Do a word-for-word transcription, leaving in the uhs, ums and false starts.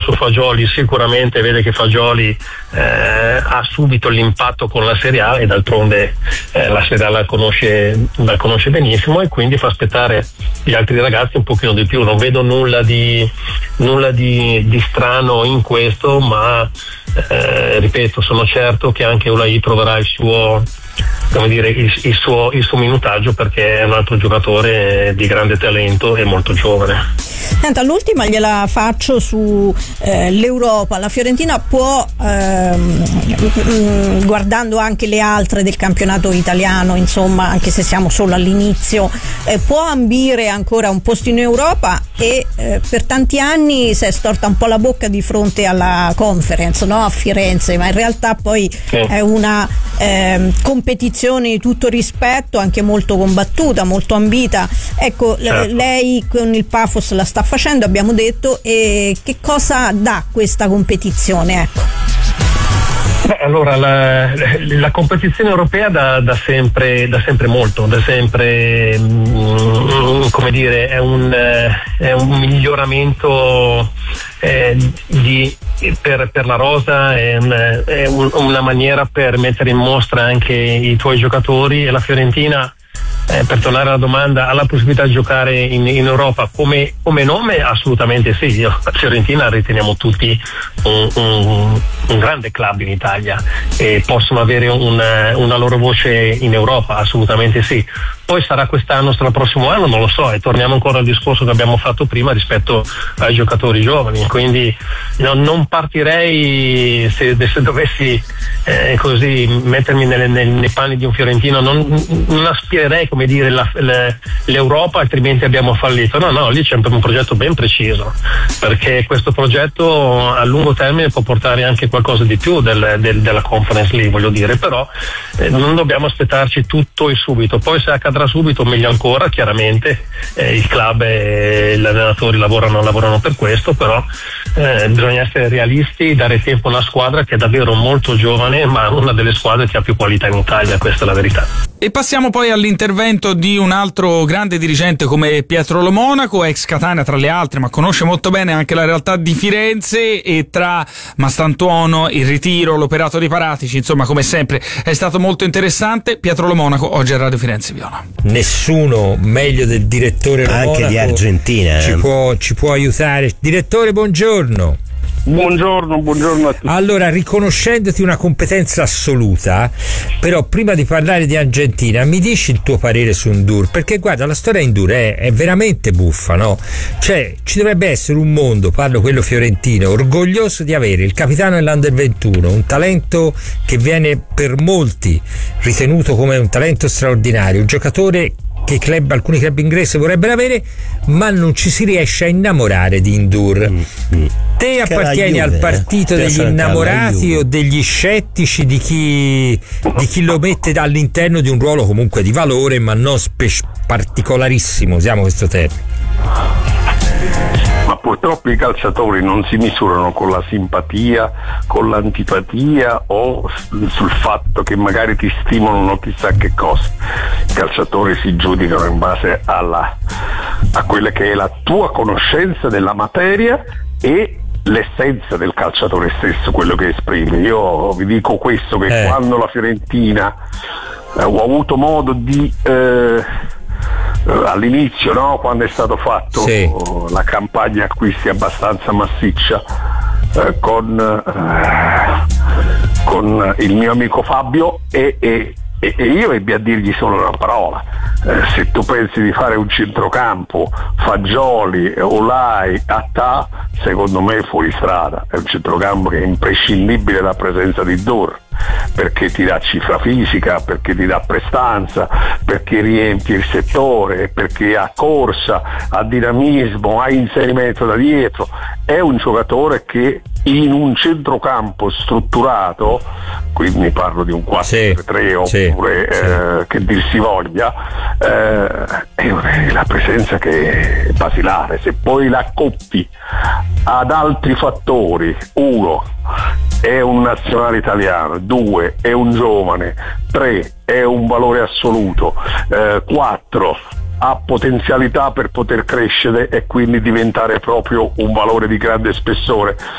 su Fagioli sicuramente vede che Fagioli eh, ha subito l'impatto con la Serie A e d'altronde eh, la Serie A la conosce, la conosce benissimo, e quindi fa aspettare gli altri ragazzi un pochino di più. Non vedo nulla di nulla di, di strano in questo, ma eh, ripeto, sono certo che anche Ulai troverà il suo, come dire, il, il suo il suo minutaggio, perché è un altro giocatore di grande talento e molto giovane. Senta, l'ultima gliela faccio su eh, l'Europa. La Fiorentina può, ehm, guardando anche le altre del campionato italiano, insomma, anche se siamo solo all'inizio, eh, può ambire ancora un posto in Europa, e eh, per tanti anni si è storta un po' la bocca di fronte alla Conference, no? A Firenze, ma in realtà poi sì. È una eh, competizione di tutto rispetto, anche molto combattuta, molto ambita. Ecco, certo. Lei con il Pafos la sta facendo, abbiamo detto, e che cosa dà questa competizione? Ecco. Beh, allora la, la competizione europea da, da sempre da sempre molto, da sempre mh, come dire, è un, è un miglioramento eh, di, per, per la rosa, è, un, è un, una maniera per mettere in mostra anche i tuoi giocatori, e la Fiorentina, Eh, per tornare alla domanda, ha la possibilità di giocare in, in Europa come, come nome? Assolutamente sì. Io, la Fiorentina riteniamo tutti un, un, un grande club in Italia, e possono avere una, una loro voce in Europa, assolutamente sì. Poi sarà quest'anno, sarà il prossimo anno, non lo so, e torniamo ancora al discorso che abbiamo fatto prima rispetto ai giocatori giovani, quindi no, non partirei, se, se dovessi eh, così mettermi nelle, nei, nei panni di un fiorentino, non, non aspirerei, come dire, la, la, l'Europa, altrimenti abbiamo fallito. No, no, lì c'è un progetto ben preciso, perché questo progetto a lungo termine può portare anche qualcosa di più del, del, della Conference League, voglio dire, però eh, non dobbiamo aspettarci tutto e subito. Poi se accadrà subito meglio ancora, chiaramente eh, il club e gli allenatori lavorano, lavorano per questo, però eh, bisogna essere realisti, dare tempo a una squadra che è davvero molto giovane, ma una delle squadre che ha più qualità in Italia, questa è la verità. E passiamo poi all'intervento di un altro grande dirigente come Pietro Lo Monaco, ex Catania tra le altre, ma conosce molto bene anche la realtà di Firenze, e tra Mastantuono, il ritiro, l'operato di Paratici, insomma, come sempre è stato molto interessante. Pietro Lo Monaco oggi a Radio Firenze Viola. Nessuno meglio del direttore Lo Monaco, anche di Argentina, ci può, ci può aiutare. Direttore, buongiorno. Buongiorno, buongiorno a tutti. Allora, riconoscendoti una competenza assoluta, però prima di parlare di Argentina mi dici il tuo parere su Ndour, perché guarda, la storia di Ndour è, è veramente buffa, no? Cioè, ci dovrebbe essere un mondo, parlo quello fiorentino, orgoglioso di avere il capitano dell'Under ventuno, un talento che viene per molti ritenuto come un talento straordinario, un giocatore che i club, alcuni club inglesi vorrebbero avere, ma non ci si riesce a innamorare di Ndour. Mm-hmm. Te appartieni Juve, al partito eh? degli innamorati o degli scettici, di chi, di chi lo mette all'interno di un ruolo comunque di valore, ma non spe- particolarissimo, usiamo questo termine? Ma purtroppo i calciatori non si misurano con la simpatia, con l'antipatia o sul fatto che magari ti stimolano chissà che cosa. I calciatori si giudicano in base alla, a quella che è la tua conoscenza della materia e l'essenza del calciatore stesso, quello che esprime. Io vi dico questo, che eh. quando la Fiorentina eh, ho avuto modo di eh, all'inizio, no, quando è stato fatto sì. la campagna acquisti abbastanza massiccia eh, con, eh, con il mio amico Fabio e, e, e io ebbi a dirgli solo una parola: eh, se tu pensi di fare un centrocampo Fagioli, Olai, Attà, secondo me è fuori strada. È un centrocampo che è imprescindibile dalla presenza di Ndour, perché ti dà cifra fisica, perché ti dà prestanza, perché riempie il settore, perché ha corsa, ha dinamismo, ha inserimento da dietro. È un giocatore che in un centrocampo strutturato, quindi parlo di un quattro tre tre sì, oppure sì, eh, sì. che dir si voglia, eh, è la presenza che è basilare. Se poi la accoppi ad altri fattori, uno è un nazionale italiano, due è un giovane, tre è un valore assoluto, eh, quattro ha potenzialità per poter crescere e quindi diventare proprio un valore di grande spessore,